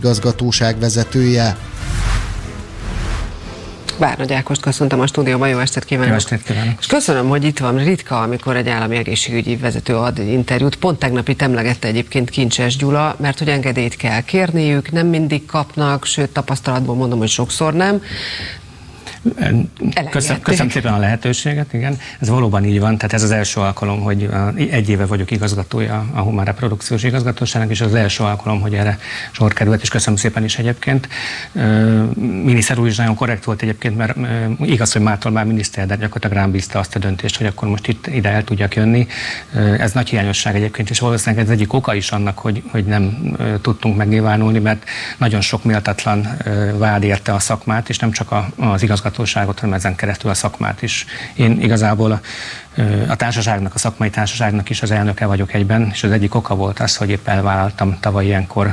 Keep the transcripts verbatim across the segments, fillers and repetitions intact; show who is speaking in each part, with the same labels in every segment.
Speaker 1: igazgatóság vezetője.
Speaker 2: Várnagy Ákost köszöntöm a stúdióban, jó estét kívánok!
Speaker 3: Jó estét kívánok!
Speaker 2: És köszönöm, hogy itt van. Ritka, amikor egy állami egészségügyi vezető ad interjút. Pont tegnap itt emlegette egyébként Kincses Gyula, mert hogy engedélyt kell kérniük, nem mindig kapnak, sőt tapasztalatból mondom, hogy sokszor nem.
Speaker 3: Köszönöm, köszönöm szépen a lehetőséget, igen. Ez valóban így van, tehát ez az első alkalom, hogy egy éve vagyok igazgatója a Humán Reprodukciós Igazgatóságnak, és az első alkalom, hogy erre sor került, és köszönöm szépen is egyébként. Miniszter úr is nagyon korrekt volt egyébként, mert igaz, hogy mától már miniszter, de gyakorlatilag rám bízta azt a döntést, hogy akkor most itt ide el tudjak jönni. Ez nagy hiányosság egyébként, és valószínűleg ez egyik oka is annak, hogy, hogy nem tudtunk megnyilvánulni, mert nagyon sok méltatlan vád érte a szakmát, és nem csak az igazgató hanem ezen keresztül a szakmát is. Én igazából a, a társaságnak, a szakmai társaságnak is az elnöke vagyok egyben, és az egyik oka volt az, hogy épp elvállaltam tavaly ilyenkor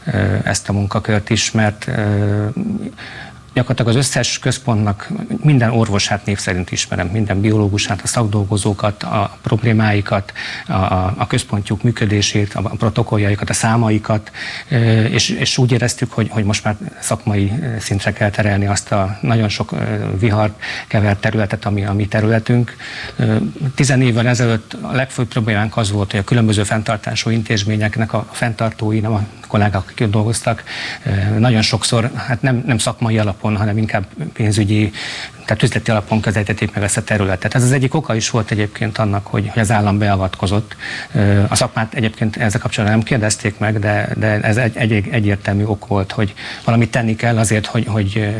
Speaker 3: ezt a munkakört is, mert gyakorlatilag az összes központnak minden orvosát név szerint ismerem, minden biológusát, a szakdolgozókat, a problémáikat, a, a központjuk működését, a protokolljaikat, a számaikat, és, és úgy éreztük, hogy, hogy most már szakmai szintre kell terelni azt a nagyon sok vihar kevert területet, ami a mi területünk. Tizen évvel ezelőtt a legfőbb problémánk az volt, hogy a különböző fenntartású intézményeknek a fenntartói, nem a kollégák, akik dolgoztak, nagyon sokszor hát nem, nem szakmai alapon, hanem inkább pénzügyi, tehát üzleti alapon közelítették meg ezt a területet. Ez az egyik oka is volt egyébként annak, hogy, hogy az állam beavatkozott. A szakmát egyébként ezzel kapcsolatban nem kérdezték meg, de, de ez egy, egy egyértelmű ok volt, hogy valamit tenni kell azért, hogy, hogy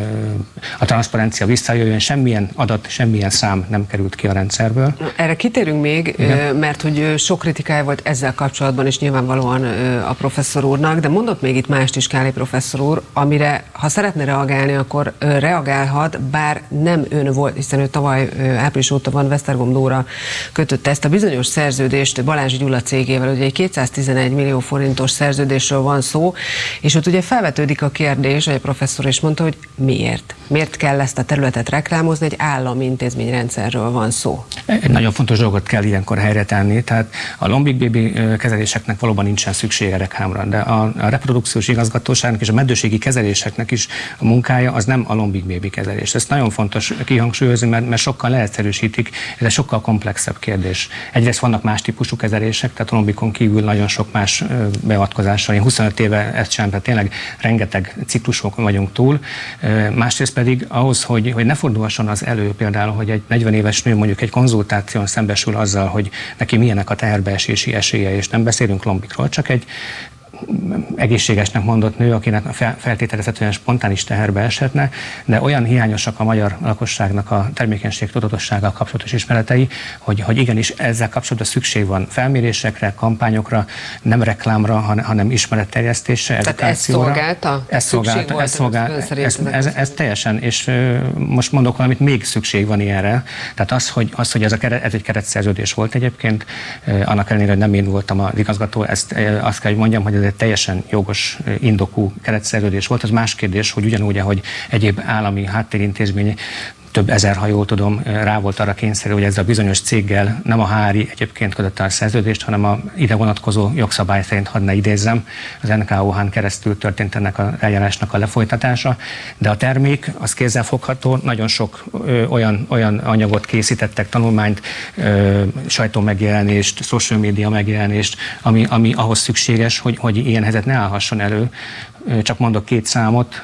Speaker 3: a transzparencia visszajöjjön, semmilyen adat, semmilyen szám nem került ki a rendszerből.
Speaker 2: Erre kitérünk még, igen, mert hogy sok kritikája volt ezzel kapcsolatban is nyilvánvalóan a professzor úrnak, de mondott még itt mást is Káli professzor úr, amire ha szeretne reagálni, akkor reagálhat, bár nem ön volt, hiszen ő tavaly április óta van, Vesztergom Dóra kötötte ezt a bizonyos szerződést Balázs Gyula cégével, ugye egy kétszáztizenegy millió forintos szerződésről van szó, és ott ugye felvetődik a kérdés, hogy a professzor is mondta, hogy miért? Miért kell ezt a területet reklámozni, egy állami intézményrendszerről van szó?
Speaker 3: Egy nagyon fontos dolgot kell ilyenkor helyre tenni, tehát a lombik bébi kezeléseknek valóban nincsen szüksége reklámra, de a, a reprodukciós igazgatóságnak és a meddőségi kezeléseknek is a munkája az nem a lombik bébi kezelés. Ez nagyon fontos kihangsúlyozni, mert, mert sokkal leegyszerűsítik, ez egy sokkal komplexebb kérdés. Egyrészt vannak más típusú kezelések, tehát a lombikon kívül nagyon sok más beavatkozással. Én huszonöt éve ezt sem, tehát tényleg rengeteg ciklusok vagyunk túl. Másrészt pedig ahhoz, hogy, hogy ne fordulhasson az elő például, hogy egy negyven éves nő mondjuk egy konzultáción szembesül azzal, hogy neki milyenek a teherbeesési esélye, és nem beszélünk lombikról, csak egy egészségesnek mondott nő, akinek feltételezhetően spontán is teherbe eshetne, de olyan hiányosak a magyar lakosságnak a termékenység tudatossággal kapcsolatos ismeretei, hogy, hogy igenis ezzel kapcsolatban szükség van felmérésekre, kampányokra, nem reklámra, hanem ismeretterjesztésre, edukációra.
Speaker 2: Tehát ezt szolgálta?
Speaker 3: Ez szolgálta, ez, szolgálta, ez, ez, ez teljesen, és most mondok valamit, még szükség van ilyenre. Tehát az, hogy, az, hogy ez, a keret, ez egy keretszerződés volt egyébként, annak ellenére, hogy nem én voltam az igazgató, ezt azt kell, hogy mondjam, hogy ez egy teljesen jogos, indokú keretszerződés volt. Az más kérdés, hogy ugyanúgy, ahogy egyéb állami háttérintézmény, több ezer, ha jól tudom, rá volt arra kényszerű, hogy ezzel a bizonyos céggel nem a há er i egyébként kötött el a szerződést, hanem a ide vonatkozó jogszabály szerint, hadd ne idézzem, az en ká o hán keresztül történt ennek a eljárásnak a lefolytatása, de a termék az kézzelfogható, nagyon sok ö, olyan, olyan anyagot készítettek, tanulmányt, ö, sajtómegjelenést, social media megjelenést, ami, ami ahhoz szükséges, hogy, hogy ilyen helyzet ne állhasson elő. Csak mondok két számot,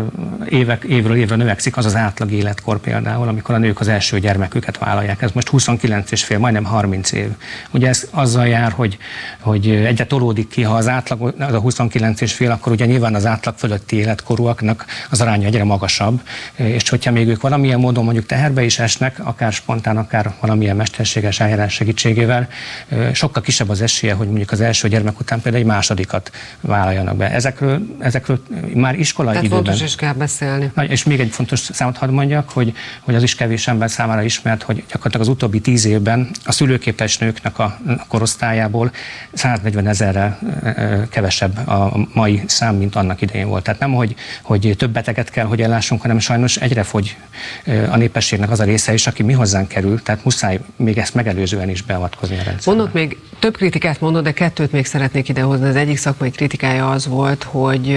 Speaker 3: évek, évről évre növekszik az az átlag életkor például, amikor a nők az első gyermeküket vállalják. Ez most huszonkilenc és fél, majdnem harminc év. Ugye ez azzal jár, hogy, hogy egyre tolódik ki, ha az átlag az a huszonkilenc és fél, akkor ugye nyilván az átlag fölötti életkorúaknak az aránya egyre magasabb, és hogyha még ők valamilyen módon mondjuk teherbe is esnek, akár spontán, akár valamilyen mesterséges eljárás segítségével, sokkal kisebb az esélye, hogy mondjuk az első gyermek után például egy másodikat vállaljanak be. Ezekről Ezekről már iskolai
Speaker 2: Tehát
Speaker 3: időben...
Speaker 2: fontos is kell beszélni.
Speaker 3: És még egy fontos számot hadd mondjak, hogy hogy az is kevés ember számára ismert, hogy gyakorlatilag az utóbbi tíz évben a szülőképes nőknek a korosztályából száznegyven ezerrel kevesebb a mai szám, mint annak idején volt. Tehát nem, hogy, hogy több beteget kell, hogy ellássunk, hanem sajnos egyre fogy a népességnek az a része is, aki mi hozzánk kerül, tehát muszáj még ezt megelőzően is beavatkozni a rendszerbe.
Speaker 2: Mondott még, több kritikát mondott, de kettőt még szeretnék idehozni. Az egyik szakmai kritikája az volt, hogy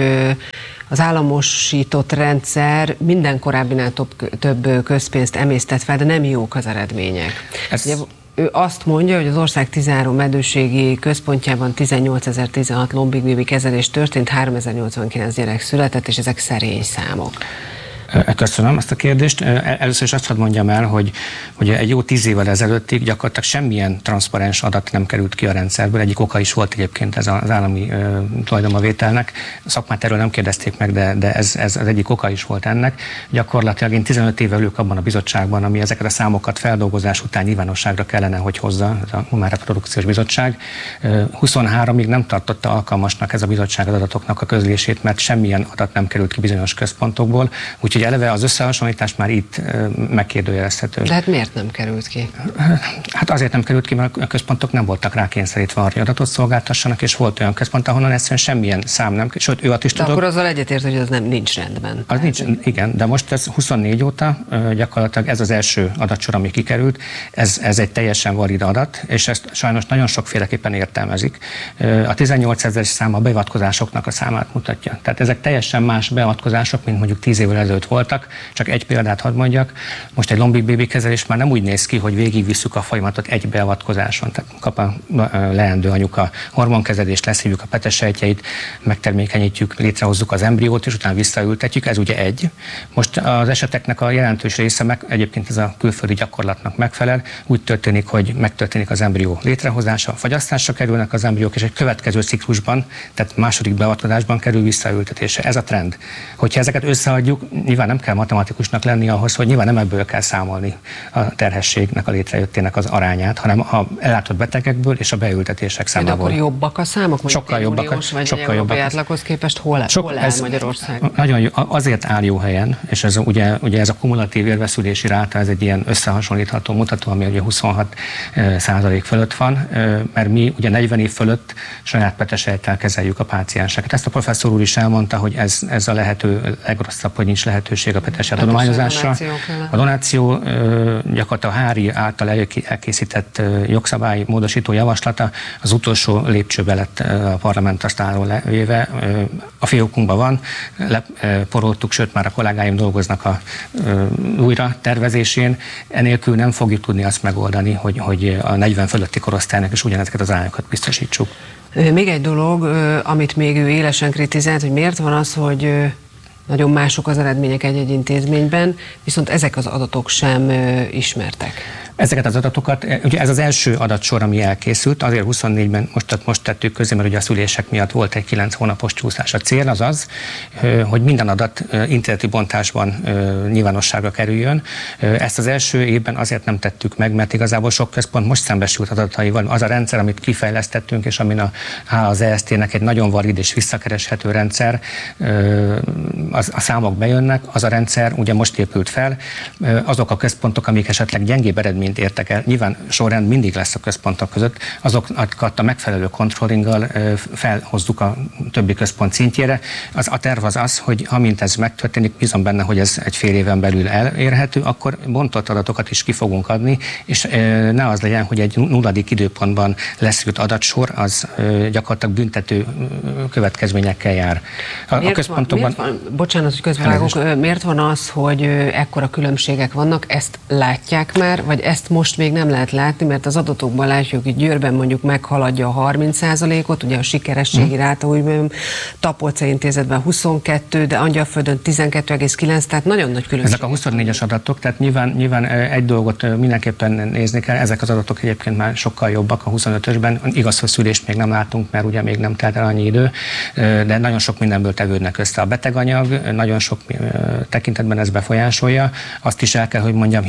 Speaker 2: az államosított rendszer minden korábbinál több, több közpénzt emésztett fel, de nem jók az eredmények. Ez... Ugye, ő azt mondja, hogy az ország tizenhárom meddőségi központjában tizennyolcezer-tizenhat lombikbébi kezelés történt, háromezer-nyolcvankilenc gyerek született, és ezek szerény számok.
Speaker 3: Köszönöm ezt a kérdést. Először is azt hadd mondjam el, hogy, hogy egy jó tíz évvel ezelőttig gyakorlatilag semmilyen transzparens adat nem került ki a rendszerből. Egyik oka is volt egyébként ez az állami uh, tulajdonbavételnek. A szakmát erről nem kérdezték meg, de, de ez, ez az egyik oka is volt ennek. Gyakorlatilag én tizenöt éve ülök abban a bizottságban, ami ezeket a számokat feldolgozás után nyilvánosságra kellene, hogy hozza, ez a Humán Reprodukciós Bizottság. huszonháromig nem tartotta alkalmasnak ez a bizottság az adatoknak a közlését, mert semmilyen adat nem került ki bizonyos központokból. Úgyhogy eleve az összehasonlítás már itt megkérdőjelezhető.
Speaker 2: De hát miért nem került ki?
Speaker 3: Hát azért nem került ki, mert a központok nem voltak rákényszerítve arra, hogy adatot szolgáltassanak, és volt olyan központ, ahonnan egyszerűen semmilyen szám nem, sőt, ő is
Speaker 2: tudok. Akkor azzal egyetért, hogy az nem nincs rendben.
Speaker 3: Az nincs, igen, de most ez huszonnégy óta gyakorlatilag ez az első adatsor, ami kikerült, ez, ez egy teljesen valid adat, és ezt sajnos nagyon sokféleképpen értelmezik. A tizennyolcezer szám a beavatkozásoknak a számát mutatja. Tehát ezek teljesen más beavatkozások, mint mondjuk tíz évvel ezelőtt voltak. Csak egy példát hadd mondjak. Most egy lombikbébi kezelés már nem úgy néz ki, hogy végigvisszük a folyamatot egy beavatkozáson. Tehát kap a leendő anyuka hormonkezelést, leszívjuk a petesejtjeit, megtermékenyítjük, létrehozzuk az embriót, és utána visszaültetjük. Ez ugye egy. Most az eseteknek a jelentős része, meg, egyébként ez a külföldi gyakorlatnak megfelel, úgy történik, hogy megtörténik az embrió létrehozása, fagyasztásra kerülnek az embriók, és egy következő ciklusban, tehát második beavatkozásban kerül visszaültetése. Ez a trend. Hogyha ezeket összeadjuk, nyilván nem kell matematikusnak lenni ahhoz, hogy nyilván nem ebből kell számolni a terhességnek a létrejöttének az arányát, hanem a ellátott betegekből és a beültetések számából.
Speaker 2: De akkor jobbak a számok?
Speaker 3: Sokkal jobbak.
Speaker 2: Uniós, vagy sokkal jobbak. Átlaghoz képest hol, Sok, hol áll ez Magyarország?
Speaker 3: Nagyon jó, azért áll jó helyen, és ez ugye, ugye ez a kumulatív érveszülési ráta, ez egy ilyen összehasonlítható mutató, ami ugye huszonhat százalék fölött van, mert mi ugye negyven év fölött saját petesejttel kezeljük a pácienseket. Ezt a professzor úr is elmondta, hogy ez, ez a lehető legrosszabb, hogy nincs lehetőség a petesejt adományozásra. A donáció gyakorlatilag a Hári által elkészített jogszabály módosító javaslata az utolsó lépcsőbe lett a parlament asztaláról véve. A fiókunkban van, leporoltuk, sőt már a kollégáim dolgoznak a újra tervezésén. Enélkül nem fogjuk tudni azt megoldani, hogy, hogy a negyven fölötti korosztálynak is ugyanezeket az állányokat biztosítsuk.
Speaker 2: Még egy dolog, amit még ő élesen kritizált, hogy miért van az, hogy nagyon mások az eredmények egy-egy intézményben, viszont ezek az adatok sem ismertek.
Speaker 3: Ezeket az adatokat, ugye ez az első adatsor, ami elkészült, azért huszonnégyben most, most tettük közé, mert ugye a szülések miatt volt egy kilenc hónapos csúszás. A cél az az, hogy minden adat interneti bontásban nyilvánosságra kerüljön. Ezt az első évben azért nem tettük meg, mert igazából sok központ most szembesült adataival. Az a rendszer, amit kifejlesztettünk, és amin a, az E S T-nek egy nagyon valid és visszakereshető rendszer, az, a számok bejönnek, az a rendszer ugye most épült fel. Azok a központok, amik esetleg gyengébb eredményt értek el, nyilván sorrend mindig lesz a központok között, azokat a megfelelő kontrollinggal felhozzuk a többi központ szintjére. Az, a terv az az, hogy amint ez megtörténik, bízom benne, hogy ez egy fél éven belül elérhető, akkor bontott adatokat is ki fogunk adni, és ne az legyen, hogy egy nulladik időpontban leszűrt adatsor, az gyakorlatilag büntető következményekkel jár.
Speaker 2: A, miért a központokban... Van, miért van, bocsánat, hogy közbevágok, miért van az, hogy ekkora különbségek vannak, ezt látják már, vagy ezt most még nem lehet látni, mert az adatokban látjuk, hogy Győrben mondjuk meghaladja a harminc százalékot, ugye a sikerességi ráta, úgy Tapolca intézetben huszonkettő, de Angyalföldön tizenkettő egész kilenc, tehát nagyon nagy különbség.
Speaker 3: Ezek a huszonnégyes adatok, tehát nyilván, nyilván egy dolgot mindenképpen nézni kell, ezek az adatok egyébként már sokkal jobbak a huszonötösben, igaz, hogy szülést még nem látunk, mert ugye még nem telt el annyi idő, de nagyon sok mindenből tevődnek össze a beteganyag, nagyon sok tekintetben ez befolyásolja. Azt is el kell, hogy mondjam, hiszen nem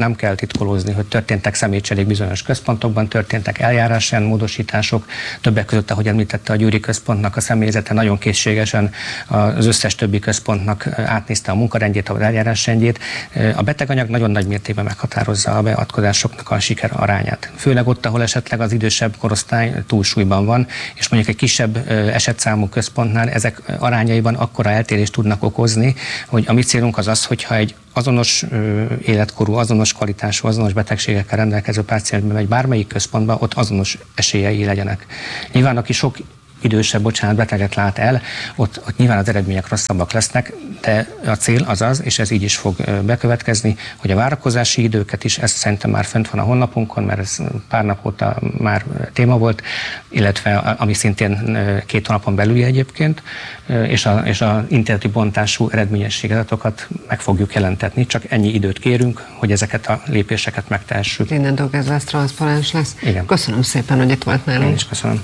Speaker 3: nem kell titkolózni, hogy történtek személycserék bizonyos központokban, történtek eljárásrend módosítások, többek között, ahogy említette, a Győri központnak a személyzete nagyon készségesen az összes többi központnak átnézte a munkarendjét, az eljárásrendjét. A beteganyag nagyon nagy mértékben meghatározza a beavatkozásoknak a siker arányát. Főleg ott, ahol esetleg az idősebb korosztály túlsúlyban van, és mondjuk egy kisebb esetszámú központnál ezek arányaiban akkora eltérést tudnak okozni, hogy a mi célunk az az, hogyha egy azonos ö, életkorú, azonos kvalitású, azonos betegségekkel rendelkező páciensbe megy bármelyik központba, ott azonos esélyei legyenek. Nyilván, aki sok idősebb, bocsánat, beteget lát el, ott, ott nyilván az eredmények rosszabbak lesznek, de a cél az az, és ez így is fog bekövetkezni, hogy a várakozási időket is, ez szerintem már fönt van a honlapunkon, mert ez pár nap óta már téma volt, illetve ami szintén két hónapon belüli egyébként, és a, és a interneti bontású eredményességi adatokat meg fogjuk jelentetni, csak ennyi időt kérünk, hogy ezeket a lépéseket megtehessük.
Speaker 2: Innentől kezdve ez transzparens lesz.
Speaker 3: Igen.
Speaker 2: Köszönöm szépen, hogy itt volt nálunk.
Speaker 3: Én is köszönöm.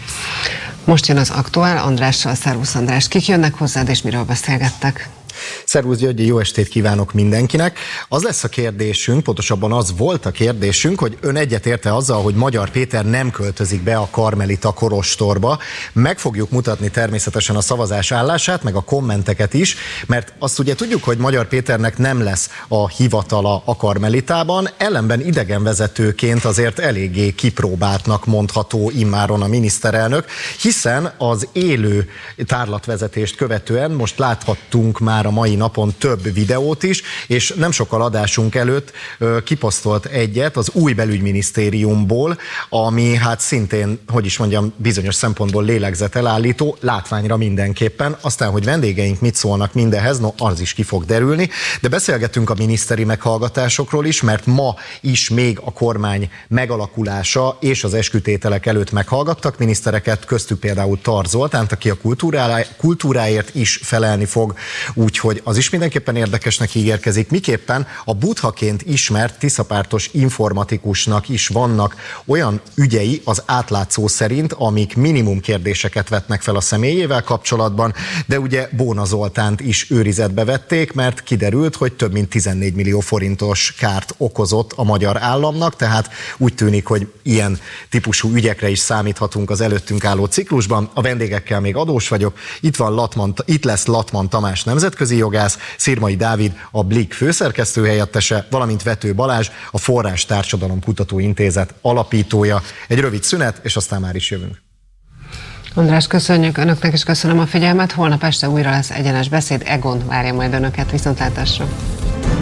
Speaker 2: Most jön az Aktuál Andrással. Szervusz András, kik jönnek hozzád és miről beszélgettek?
Speaker 1: Szervusz Györgyi, jó estét kívánok mindenkinek. Az lesz a kérdésünk, pontosabban az volt a kérdésünk, hogy ön egyetérte azzal, hogy Magyar Péter nem költözik be a Karmelita Kolostorba. Meg fogjuk mutatni természetesen a szavazás állását, meg a kommenteket is, mert azt ugye tudjuk, hogy Magyar Péternek nem lesz a hivatala a Karmelitában, ellenben idegenvezetőként azért eléggé kipróbáltnak mondható immáron a miniszterelnök, hiszen az élő tárlatvezetést követően most láthattunk már a mai napon több videót is, és nem sokkal adásunk előtt ö, kiposztolt egyet az új belügyminisztériumból, ami hát szintén, hogy is mondjam, bizonyos szempontból lélegzetelállító, látványra mindenképpen. Aztán, hogy vendégeink mit szólnak mindehhez, no, az is ki fog derülni, de beszélgetünk a miniszteri meghallgatásokról is, mert ma is még a kormány megalakulása és az eskütételek előtt meghallgattak minisztereket, köztük például Tar Zoltánt, aki a kultúráért is felelni fog, úgyhogy az is mindenképpen érdekesnek ígérkezik. Miképpen a Buthaként ismert tiszapártos informatikusnak is vannak olyan ügyei az átlátszó szerint, amik minimum kérdéseket vetnek fel a személyével kapcsolatban, de ugye Bóna Zoltánt is őrizetbe vették, mert kiderült, hogy több mint tizennégy millió forintos kárt okozott a magyar államnak, tehát úgy tűnik, hogy ilyen típusú ügyekre is számíthatunk az előttünk álló ciklusban. A vendégekkel még adós vagyok. Itt van Latman, itt lesz Latman Tamás nemzetközi jogász, Szirmai Dávid a Blik főszerkesztő helyettese, valamint Vető Balázs, a Forrás Társadalom Kutató Intézet alapítója. Egy rövid szünet, és aztán már is jövünk.
Speaker 2: András, köszönjük önöknek, és köszönöm a figyelmet. Holnap este újra lesz Egyenes Beszéd. Egon várja majd önöket. Viszontlátásra!